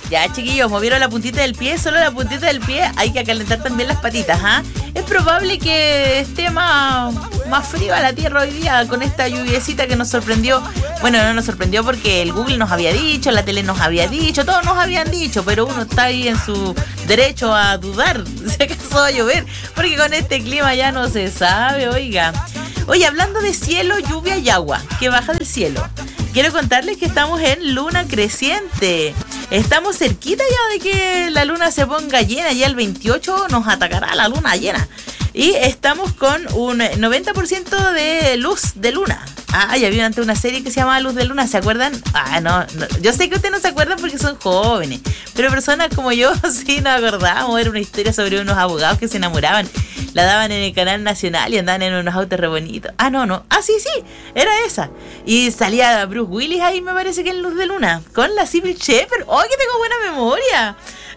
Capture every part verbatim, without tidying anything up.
Ya, chiquillos, movieron la puntita del pie, solo la puntita del pie. Hay que calentar también las patitas, ¿ah? ¿eh? Es probable que esté más, más frío a la tierra hoy día con esta lluviecita que nos sorprendió. Bueno, no nos sorprendió porque el Google nos había dicho, la tele nos había dicho, todos nos habían dicho, pero uno está ahí en su derecho a dudar si acaso va a llover, porque con este clima ya no se sabe, oiga. Oye, hablando de cielo, lluvia y agua que baja del cielo, quiero contarles que estamos en luna creciente. Estamos cerquita ya de que la luna se ponga llena. Ya el veintiocho nos atacará la luna llena. Y estamos con un noventa por ciento de luz de luna. Ah, ya vieron antes una serie que se llamaba Luz de Luna, ¿se acuerdan? Ah, no, no, yo sé que ustedes no se acuerdan porque son jóvenes, pero personas como yo sí nos acordamos. Era una historia sobre unos abogados que se enamoraban. La daban en el canal nacional y andaban en unos autos re bonitos. Ah, no, no, ah, sí, sí, era esa. Y salía Bruce Willis ahí, me parece que en Luz de Luna, con la Cybill Shepherd. ¡Oh, que tengo buena memoria!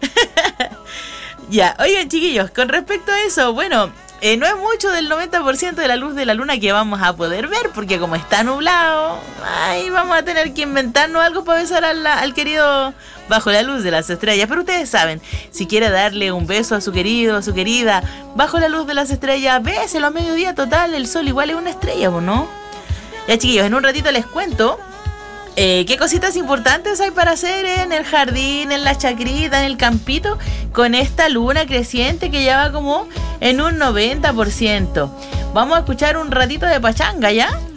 Ya, oigan, chiquillos, con respecto a eso, bueno, eh, no es mucho del noventa por ciento de la luz de la luna que vamos a poder ver, porque como está nublado, ahí vamos a tener que inventarnos algo para besar al, al querido bajo la luz de las estrellas. Pero ustedes saben, si quiere darle un beso a su querido, a su querida, bajo la luz de las estrellas, béselo a mediodía. Total, el sol igual es una estrella, ¿no? Ya, chiquillos, en un ratito les cuento Eh, ¿qué cositas importantes hay para hacer en el jardín, en la chacrita, en el campito, con esta luna creciente que ya va como en un noventa por ciento? Vamos a escuchar un ratito de pachanga, ¿ya?